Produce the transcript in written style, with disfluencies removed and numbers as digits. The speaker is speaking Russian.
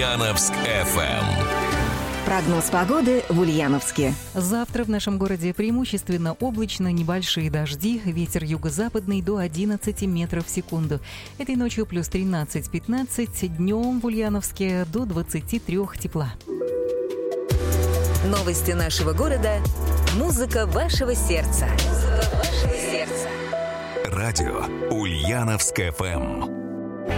Ульяновск FM. Прогноз погоды в Ульяновске. Завтра в нашем городе преимущественно облачно, небольшие дожди, ветер юго-западный до 11 метров в секунду. Этой ночью плюс 13-15, днем в Ульяновске до 23 тепла. Новости нашего города. Музыка вашего сердца. Радио Ульяновск FM.